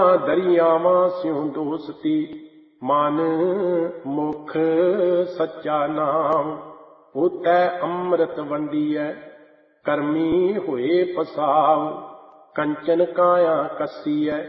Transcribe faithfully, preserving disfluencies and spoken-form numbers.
ਦਰਿਆਵਾਂ ਸਿਉ ਦੋਸਤੀ, ਮਨ ਮੁਖ ਸੱਚਾ ਨਾਮ। ਉਤੈ ਅੰਮ੍ਰਿਤ ਵੰਡੀਐ, ਕਰਮੀ ਹੋਏ ਪਸਾਵ, ਕੰਚਨ ਕਾਇਆ ਕੱਸੀਐ,